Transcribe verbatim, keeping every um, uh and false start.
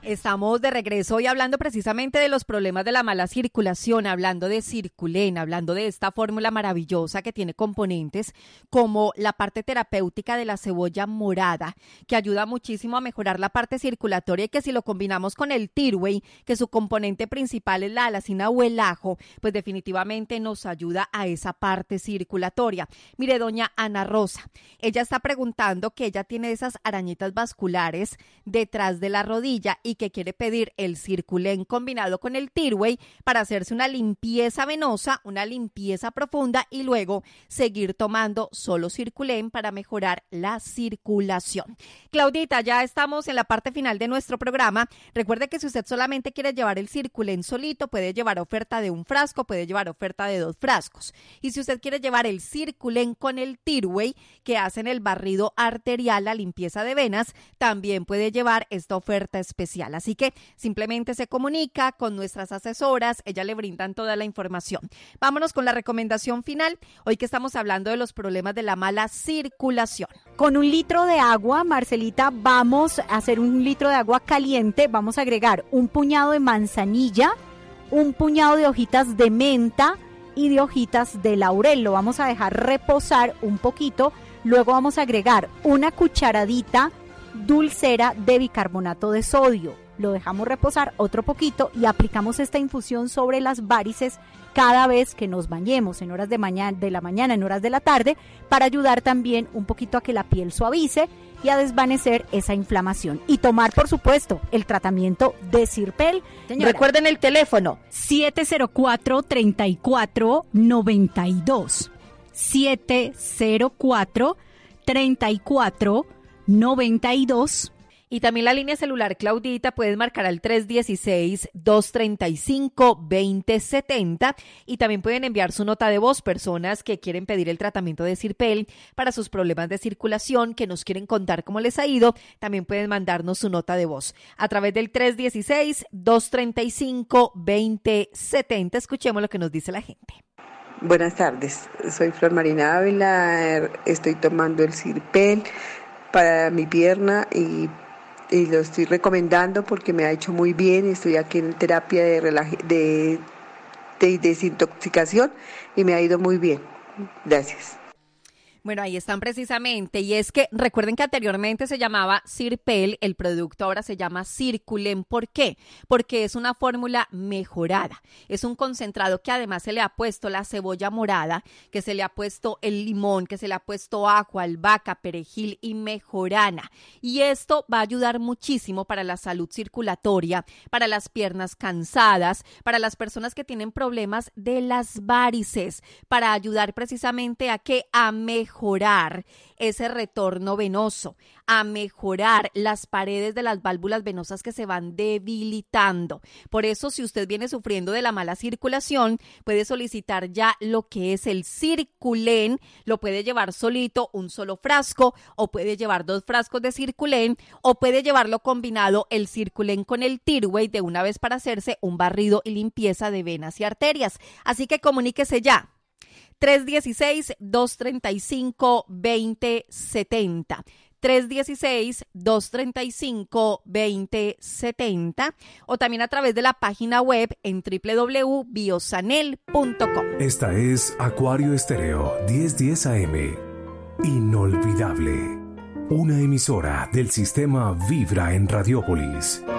Estamos de regreso hoy hablando precisamente de los problemas de la mala circulación, hablando de Circulen, hablando de esta fórmula maravillosa que tiene componentes como la parte terapéutica de la cebolla morada, que ayuda muchísimo a mejorar la parte circulatoria y que si lo combinamos con el Tirway, que su componente principal es la alacina o el ajo, pues definitivamente nos ayuda a esa parte circulatoria. Mire, doña Ana Rosa, ella está preguntando que ella tiene esas arañitas vasculares detrás de la rodilla y que quiere pedir el Circulen combinado con el Tirway para hacerse una limpieza venosa, una limpieza profunda y luego seguir tomando solo Circulen para mejorar la circulación. Claudita, ya estamos en la parte final de nuestro programa. Recuerde que si usted solamente quiere llevar el Circulen solito, puede llevar oferta de un frasco, puede llevar oferta de dos frascos. Y si usted quiere llevar el Circulen con el Tirway, que hacen el barrido arterial, la limpieza de venas, también puede llevar esta oferta especial. Así que simplemente se comunica con nuestras asesoras, ellas le brindan toda la información. Vámonos con la recomendación final, hoy que estamos hablando de los problemas de la mala circulación. Con un litro de agua, Marcelita, vamos a hacer un litro de agua caliente, vamos a agregar un puñado de manzanilla, un puñado de hojitas de menta y de hojitas de laurel. Lo vamos a dejar reposar un poquito, luego vamos a agregar una cucharadita dulcera de bicarbonato de sodio. Lo dejamos reposar otro poquito y aplicamos esta infusión sobre las varices cada vez que nos bañemos, en horas de, mañana, de la mañana, en horas de la tarde, para ayudar también un poquito a que la piel suavice y a desvanecer esa inflamación. Y tomar, por supuesto, el tratamiento de Cirpel. Señora, recuerden el teléfono siete cero cuatro, tres cuatro nueve dos. siete cero cuatro, tres cuatro nueve dos. Y también la línea celular, Claudita, puedes marcar al tres uno seis, dos tres cinco, dos cero siete cero y también pueden enviar su nota de voz, personas que quieren pedir el tratamiento de Cirpel para sus problemas de circulación, que nos quieren contar cómo les ha ido, también pueden mandarnos su nota de voz a través del tres uno seis, dos tres cinco, dos cero siete cero. Escuchemos lo que nos dice la gente. Buenas tardes, soy Flor Marina Ávila, estoy tomando el Cirpel para mi pierna y y lo estoy recomendando porque me ha hecho muy bien. Estoy aquí en terapia de, relaje, de, de desintoxicación y me ha ido muy bien. Gracias. Bueno, ahí están precisamente, y es que recuerden que anteriormente se llamaba Cirpel, el producto ahora se llama Circulen. ¿Por qué? Porque es una fórmula mejorada, es un concentrado que además se le ha puesto la cebolla morada, que se le ha puesto el limón, que se le ha puesto ajo, albahaca, perejil y mejorana, y esto va a ayudar muchísimo para la salud circulatoria, para las piernas cansadas, para las personas que tienen problemas de las varices, para ayudar precisamente a que a mejorar mejorar ese retorno venoso, a mejorar las paredes de las válvulas venosas que se van debilitando. Por eso, si usted viene sufriendo de la mala circulación, puede solicitar ya lo que es el Circulen, lo puede llevar solito, un solo frasco, o puede llevar dos frascos de Circulen, o puede llevarlo combinado el Circulen con el Tirway de una vez para hacerse un barrido y limpieza de venas y arterias. Así que comuníquese ya. tres uno seis, dos tres cinco, dos cero siete cero. tres uno seis, dos tres cinco, dos cero siete cero o también a través de la página web en doble u doble u doble u punto biosanel punto com. Esta es Acuario Estéreo diez diez A M. Inolvidable. Una emisora del sistema Vibra en Radiópolis.